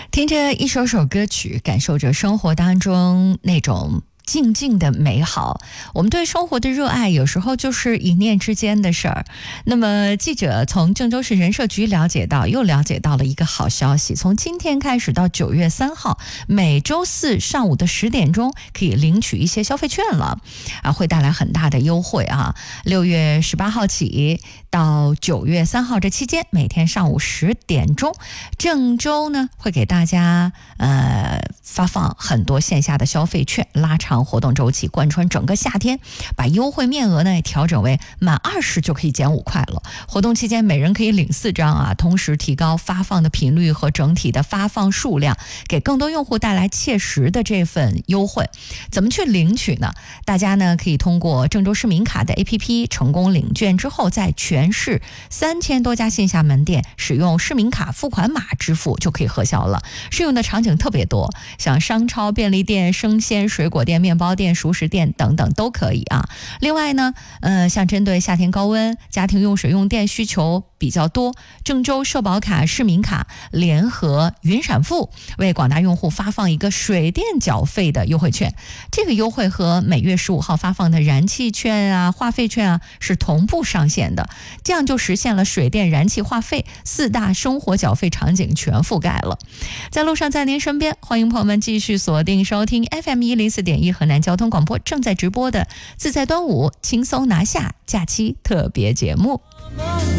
听着一首首歌曲，感受着生活当中那种静静的美好，我们对生活的热爱有时候就是一念之间的事儿。那么记者从郑州市人社局了解到了一个好消息，从今天开始到9月3号，每周四上午的10点钟可以领取一些消费券了，会带来很大的优惠啊。6月18号起到9月3号这期间，每天上午10点钟，郑州呢会给大家发放很多线下的消费券，拉长活动周期，贯穿整个夏天，把优惠面额呢也调整为满20就可以减5块了。活动期间每人可以领4张啊，同时提高发放的频率和整体的发放数量，给更多用户带来切实的这份优惠。怎么去领取呢？大家呢可以通过郑州市民卡的 APP 成功领券之后，在全市3000多家线下门店使用市民卡付款码支付就可以核销了。适用的场景特别多，像商超、便利店、生鲜水果店、面包店、熟食店等等都可以啊。另外呢，像针对夏天高温、家庭用水用电需求比较多，郑州社保卡、市民卡联合云闪付为广大用户发放一个水电缴费的优惠券。这个优惠和每月15号发放的燃气券啊、话费券啊是同步上线的，这样就实现了水电、燃气、话费4大生活缴费场景全覆盖了。在路上在您身边，欢迎朋友们继续锁定收听 FM104.1 河南交通广播正在直播的自在端午轻松拿下假期特别节目。